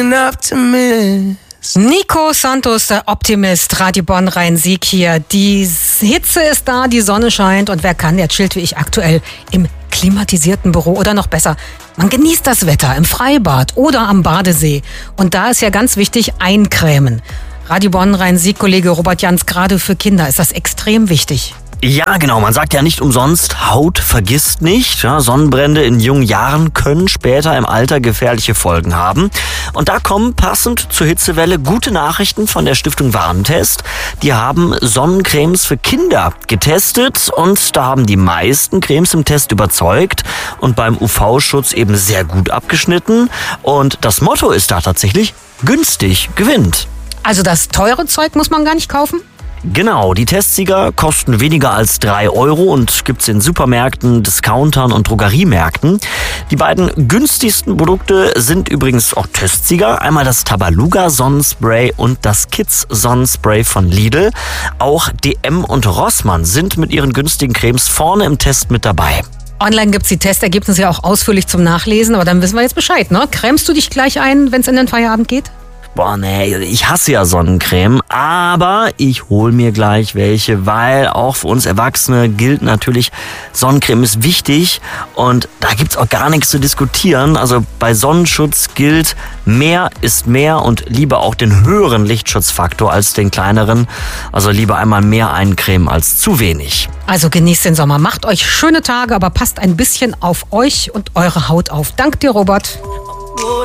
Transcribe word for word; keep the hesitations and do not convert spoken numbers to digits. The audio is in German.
an optimist. Nico Santos, der Optimist, Radio Bonn Rhein-Sieg hier. Die Hitze ist da, die Sonne scheint und wer kann, der chillt wie ich aktuell im klimatisierten Büro oder noch besser, man genießt das Wetter im Freibad oder am Badesee. Und da ist ja ganz wichtig, eincremen. Radio Bonn Rhein-Sieg-Kollege Robert Jans, gerade für Kinder ist das extrem wichtig. Ja, genau. Man sagt ja nicht umsonst, Haut vergisst nicht. Ja, Sonnenbrände in jungen Jahren können später im Alter gefährliche Folgen haben. Und da kommen passend zur Hitzewelle gute Nachrichten von der Stiftung Warentest. Die haben Sonnencremes für Kinder getestet und da haben die meisten Cremes im Test überzeugt und beim U V-Schutz eben sehr gut abgeschnitten. Und das Motto ist da tatsächlich, günstig gewinnt. Also das teure Zeug muss man gar nicht kaufen? Genau, die Testsieger kosten weniger als drei Euro und gibt's in Supermärkten, Discountern und Drogeriemärkten. Die beiden günstigsten Produkte sind übrigens auch Testsieger. Einmal das Tabaluga Sonnenspray und das Kids Sonnenspray von Lidl. Auch D M und Rossmann sind mit ihren günstigen Cremes vorne im Test mit dabei. Online gibt's die Testergebnisse ja auch ausführlich zum Nachlesen, aber dann wissen wir jetzt Bescheid, ne? Cremst du dich gleich ein, wenn's in den Feierabend geht? Boah, nee, ich hasse ja Sonnencreme, aber ich hol mir gleich welche, weil auch für uns Erwachsene gilt natürlich, Sonnencreme ist wichtig und da gibt's auch gar nichts zu diskutieren. Also bei Sonnenschutz gilt, mehr ist mehr und lieber auch den höheren Lichtschutzfaktor als den kleineren. Also lieber einmal mehr eincremen als zu wenig. Also genießt den Sommer, macht euch schöne Tage, aber passt ein bisschen auf euch und eure Haut auf. Dank dir, Robert.